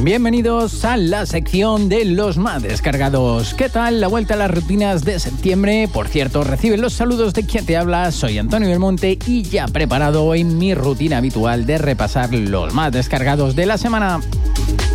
Bienvenidos a la sección de los más descargados. ¿Qué tal la vuelta a las rutinas de septiembre? Por cierto, recibe los saludos de quien te habla. Soy Antonio Belmonte y ya preparado en mi rutina habitual de repasar los más descargados de la semana.